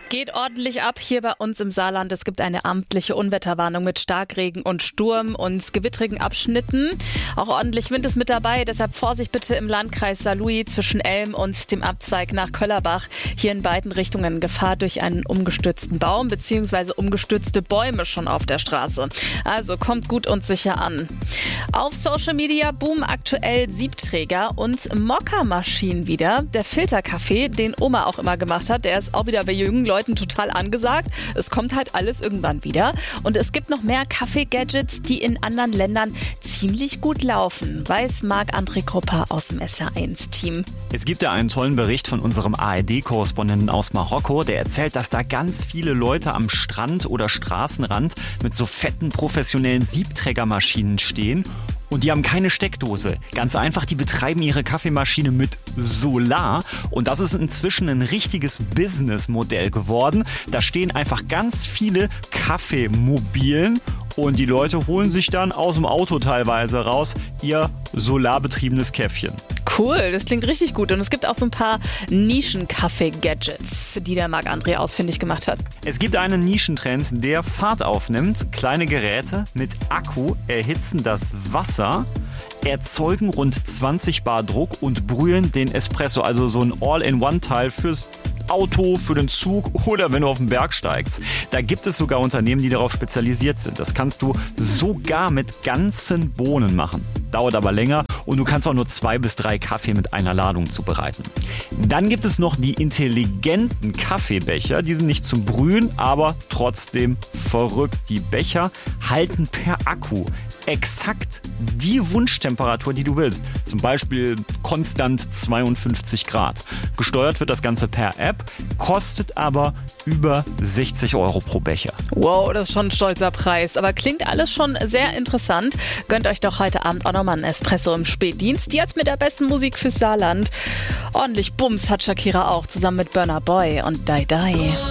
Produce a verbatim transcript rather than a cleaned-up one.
Geht ordentlich ab hier bei uns im Saarland. Es gibt eine amtliche Unwetterwarnung mit Starkregen und Sturm und gewittrigen Abschnitten. Auch ordentlich Wind ist mit dabei. Deshalb Vorsicht bitte im Landkreis Saarlouis zwischen Elm und dem Abzweig nach Köllerbach. Hier in beiden Richtungen Gefahr durch einen umgestürzten Baum bzw. umgestürzte Bäume schon auf der Straße. Also kommt gut und sicher an. Auf Social Media boomen aktuell Siebträger und Mokka-Maschinen wieder. Der Filterkaffee, den Oma auch immer gemacht hat, der ist auch wieder bei jungen Leuten total angesagt. Es kommt halt alles irgendwann wieder. Und es gibt noch mehr Kaffee-Gadgets, die in anderen Ländern ziemlich gut laufen, weiß Marc-André Krupper aus dem S R eins Team. Es gibt ja einen tollen Bericht von unserem A R D-Korrespondenten aus Marokko, der erzählt, dass da ganz viele Leute am Strand oder Straßenrand mit so fetten professionellen Siebträgermaschinen stehen. Und die haben keine Steckdose. Ganz einfach, die betreiben ihre Kaffeemaschine mit Solar. Und das ist inzwischen ein richtiges Businessmodell geworden. Da stehen einfach ganz viele Kaffeemobilen und die Leute holen sich dann aus dem Auto teilweise raus ihr solarbetriebenes Käffchen. Cool, das klingt richtig gut. Und es gibt auch so ein paar Nischen-Kaffee-Gadgets, die der Marc-André ausfindig gemacht hat. Es gibt einen Nischentrend, der Fahrt aufnimmt. Kleine Geräte mit Akku erhitzen das Wasser, erzeugen rund zwanzig Bar Druck und brühen den Espresso. Also so ein All-in-One-Teil fürs Auto, für den Zug oder wenn du auf den Berg steigst. Da gibt es sogar Unternehmen, die darauf spezialisiert sind. Das kannst du sogar mit ganzen Bohnen machen. Dauert aber länger und du kannst auch nur zwei bis drei Kaffee mit einer Ladung zubereiten. Dann gibt es noch die intelligenten Kaffeebecher. Die sind nicht zum Brühen, aber trotzdem verrückt. Die Becher halten per Akku exakt die Wunschtemperatur, die du willst. Zum Beispiel konstant zweiundfünfzig Grad. Gesteuert wird das Ganze per App, kostet aber über sechzig Euro pro Becher. Wow, das ist schon ein stolzer Preis. Aber klingt alles schon sehr interessant. Gönnt euch doch heute Abend auch nochmal einen Espresso im Spätdienst. Jetzt mit der besten Musik fürs Saarland. Ordentlich Bums hat Shakira auch, zusammen mit Burna Boy und Dai Dai.